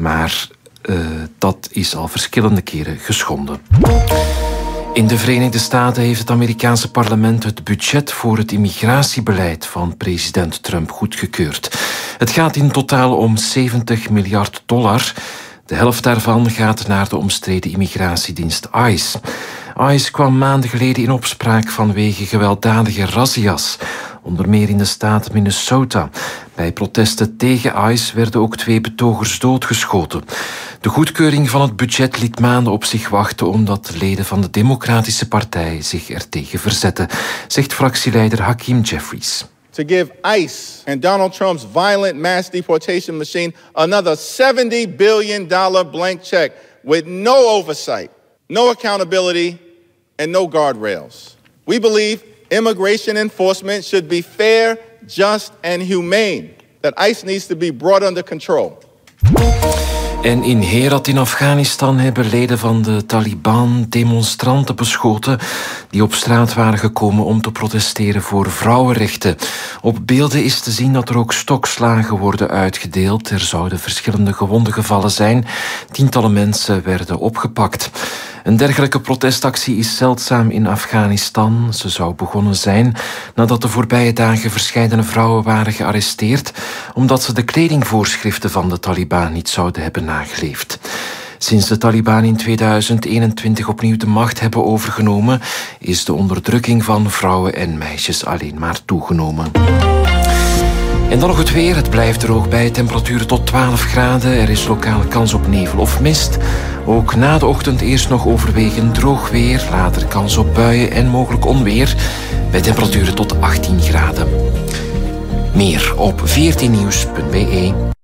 Maar dat is al verschillende keren geschonden. In de Verenigde Staten heeft het Amerikaanse parlement het budget voor het immigratiebeleid van president Trump goedgekeurd. Het gaat in totaal om $70 miljard. De helft daarvan gaat naar de omstreden immigratiedienst ICE. ICE kwam maanden geleden in opspraak vanwege gewelddadige razzia's, onder meer in de staat Minnesota. Bij protesten tegen ICE werden ook 2 betogers doodgeschoten. De goedkeuring van het budget liet maanden op zich wachten omdat leden van de Democratische Partij zich ertegen verzetten, zegt fractieleider Hakeem Jeffries. To give ICE and Donald Trump's violent mass deportation machine another $70 billion blank check with no oversight, no accountability, and no guardrails. We believe immigration enforcement should be fair, just, and humane. That ICE needs to be brought under control. En in Herat in Afghanistan hebben leden van de Taliban demonstranten beschoten die op straat waren gekomen om te protesteren voor vrouwenrechten. Op beelden is te zien dat er ook stokslagen worden uitgedeeld. Er zouden verschillende gewonden gevallen zijn. Tientallen mensen werden opgepakt. Een dergelijke protestactie is zeldzaam in Afghanistan. Ze zou begonnen zijn nadat de voorbije dagen verscheidene vrouwen waren gearresteerd omdat ze de kledingvoorschriften van de Taliban niet zouden hebben nageleefd. Sinds de Taliban in 2021 opnieuw de macht hebben overgenomen, is de onderdrukking van vrouwen en meisjes alleen maar toegenomen. En dan nog het weer. Het blijft droog bij temperaturen tot 12 graden. Er is lokale kans op nevel of mist. Ook na de ochtend eerst nog overwegend droog weer. Later kans op buien en mogelijk onweer. Bij temperaturen tot 18 graden. Meer op 14nieuws.be.